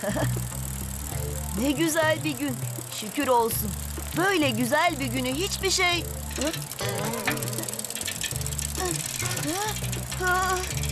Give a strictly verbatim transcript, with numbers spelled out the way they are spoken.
Ne güzel bir gün. Şükür olsun. Böyle güzel bir günü hiçbir şey... Hı? Hı? Hı?